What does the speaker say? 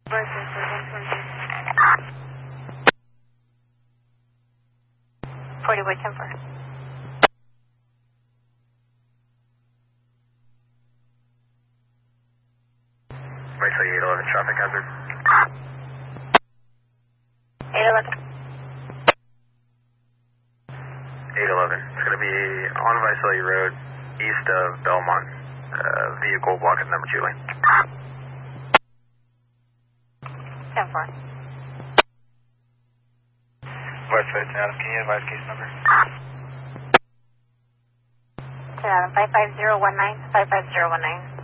Rochester 120. 40 Wood Temper. Right side 811 traffic hazard. 811. 811. It's going to be on Visalia Road, east of Belmont. Vehicle blocking number 2 lane. 10-4. Westside, Adam, can you advise case number? 55019, 55019.